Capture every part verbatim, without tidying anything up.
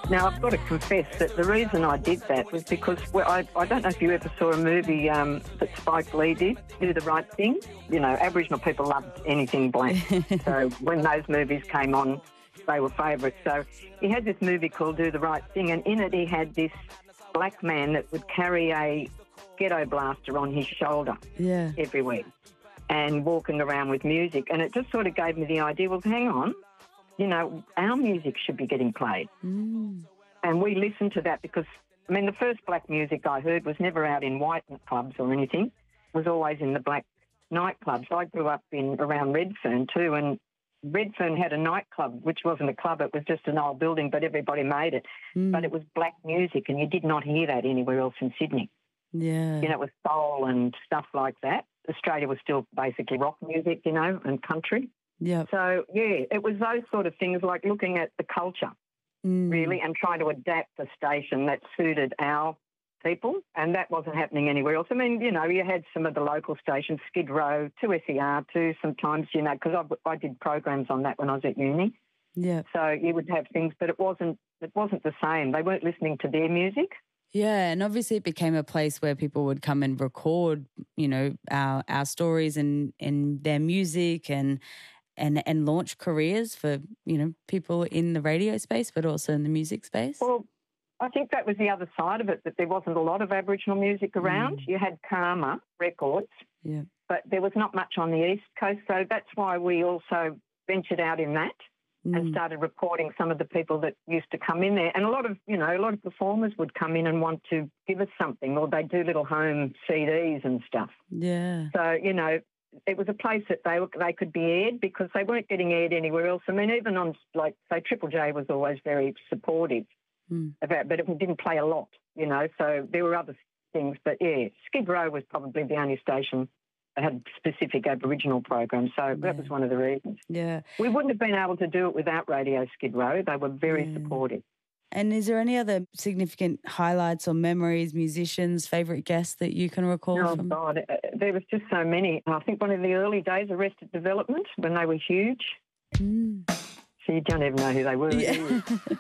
Now, I've got to confess that the reason I did that was because well, I, I don't know if you ever saw a movie um, that Spike Lee did, Do the Right Thing. You know, Aboriginal people loved anything black. So when those movies came on, they were favourites. So he had this movie called Do the Right Thing, and in it he had this black man that would carry a ghetto blaster on his shoulder Yeah. everywhere and walking around with music. And it just sort of gave me the idea, well, hang on, you know, our music should be getting played. Mm. And we listened to that because, I mean, the first black music I heard was never out in white clubs or anything. It was always in the black nightclubs. I grew up in around Redfern too, and Redfern had a nightclub, which wasn't a club, it was just an old building, but everybody made it. Mm. But it was black music, and you did not hear that anywhere else in Sydney. Yeah. You know, it was soul and stuff like that. Australia was still basically rock music, you know, and country. Yep. So, yeah, it was those sort of things, like looking at the culture, Mm. really, and trying to adapt a station that suited our people, and that wasn't happening anywhere else. I mean, you know, you had some of the local stations, Skid Row, two S E R too sometimes, you know, because I, I did programs on that when I was at uni. Yeah. So you would have things, but it wasn't it wasn't the same. They weren't listening to their music. Yeah, and obviously it became a place where people would come and record, you know, our our stories and, and their music and and and launch careers for, you know, people in the radio space but also in the music space. Well, I think that was the other side of it, that there wasn't a lot of Aboriginal music around. Mm. You had Karma Records, Yeah. but there was not much on the East Coast, so that's why we also ventured out in that. And Mm. started recording some of the people that used to come in there. And a lot of, you know, a lot of performers would come in and want to give us something, or they'd do little home C Ds and stuff. Yeah. So, you know, it was a place that they were, they could be aired because they weren't getting aired anywhere else. I mean, even on, like, say, Triple J was always very supportive Mm. about, but it didn't play a lot, you know, so there were other things. But, yeah, Skid Row was probably the only station that had specific Aboriginal programs, so Yeah. that was one of the reasons. Yeah. We wouldn't have been able to do it without Radio Skid Row. They were very Yeah. supportive. And is there any other significant highlights or memories, musicians, favourite guests that you can recall Oh, from? God, uh, there was just so many. I think one of the early days, Arrested Development, when they were huge. Mm. So you don't even know who they were. do Yeah. you?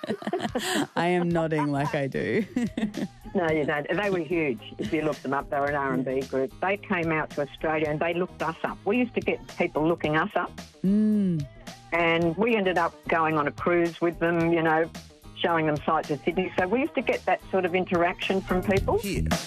I am nodding like I do. No, you don't. They were huge. If you looked them up, they were an R and B group. They came out to Australia and they looked us up. We used to get people looking us up, Mm. and we ended up going on a cruise with them, you know, showing them sights of Sydney. So we used to get that sort of interaction from people. Here.